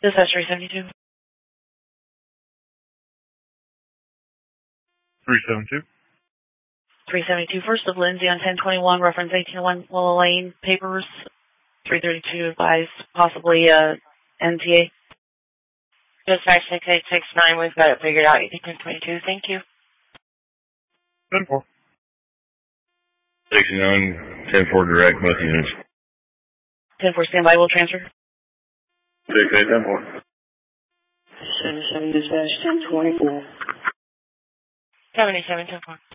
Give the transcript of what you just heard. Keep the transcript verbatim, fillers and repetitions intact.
This is three seventy-two. three seventy-two. three seventy-two, first of Lindsay on ten twenty-one, reference eighteen oh one Willow Lane, papers. three thirty-two advised, possibly uh, N T A. Dispatch six eight six nine, we've got it figured out. eighteen twenty-two, thank you. ten four. sixty-nine, ten four direct, both units. ten four, standby, we'll transfer. six eight, ten four. seventy-seven, dispatch ten twenty-four. seventy-seven, ten four.